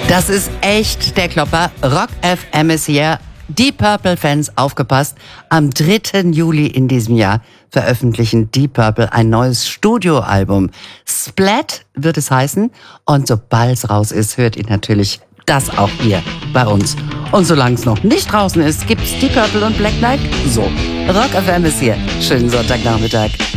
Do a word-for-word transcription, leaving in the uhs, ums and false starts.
Das ist echt der Klopper. Rock F M ist hier. Deep Purple-Fans, aufgepasst. Am dritten Juli in diesem Jahr veröffentlichen Deep Purple ein neues Studioalbum. Splat wird es heißen. Und sobald es raus ist, hört ihr natürlich das auch hier bei uns. Und solange es noch nicht draußen ist, gibt's Deep Purple und Black Knight. So, Rock F M ist hier. Schönen Sonntagnachmittag.